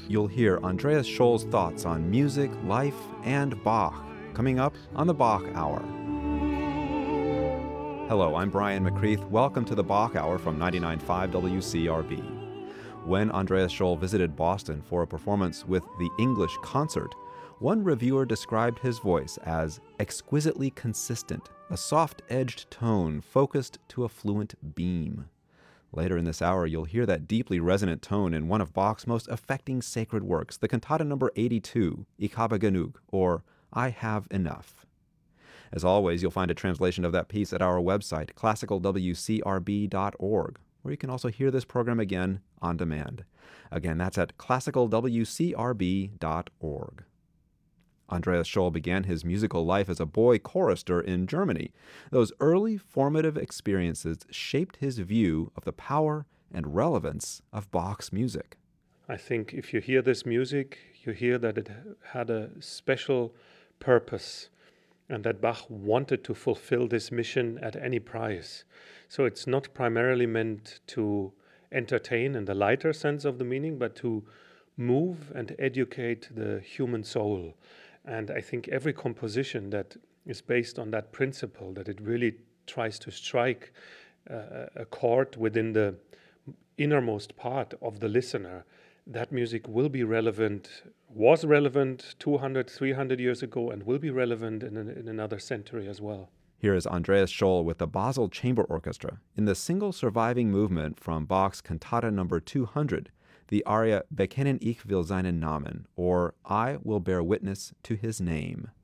you'll hear Andreas Scholl's thoughts on music, life, and Bach, coming up on the Bach Hour. Hello, I'm Brian McCreath. Welcome to the Bach Hour from 99.5 WCRB. When Andreas Scholl visited Boston for a performance with the English Concert, one reviewer described his voice as exquisitely consistent, a soft-edged tone focused to a fluent beam. Later in this hour, you'll hear that deeply resonant tone in one of Bach's most affecting sacred works, the cantata number 82, Ich habe genug, or I Have Enough. As always, you'll find a translation of that piece at our website, classicalwcrb.org, where you can also hear this program again on demand. Again, that's at classicalwcrb.org. Andreas Scholl began his musical life as a boy chorister in Germany. Those early formative experiences shaped his view of the power and relevance of Bach's music. I think if you hear this music, you hear that it had a special purpose and that Bach wanted to fulfill this mission at any price. So it's not primarily meant to entertain in the lighter sense of the meaning, but to move and educate the human soul. And I think every composition that is based on that principle, that it really tries to strike a chord within the innermost part of the listener, that music will be relevant, was relevant 200, 300 years ago, and will be relevant in another century as well. Here is Andreas Scholl with the Basel Chamber Orchestra in the single surviving movement from Bach's cantata number 200, the aria Bekennen ich will seinen Namen, or I will bear witness to his name.